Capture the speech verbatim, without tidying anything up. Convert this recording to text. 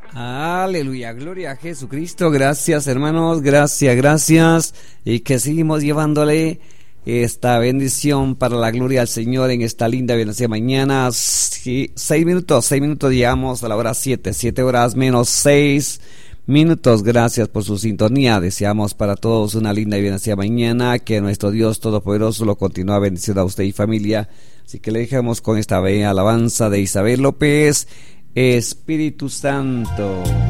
Aleluya, gloria a Jesucristo. Gracias, hermanos, gracias, gracias. Y que seguimos llevándole esta bendición para la gloria al Señor en esta linda bendecida mañana. Sí, seis minutos, seis minutos llegamos a la hora siete, siete horas menos seis minutos. Gracias por su sintonía. Deseamos para todos una linda y bendecida mañana. Que nuestro Dios Todopoderoso lo continúe bendiciendo a usted y familia. Así que le dejamos con esta bella alabanza de Isabel López. Espíritu Santo.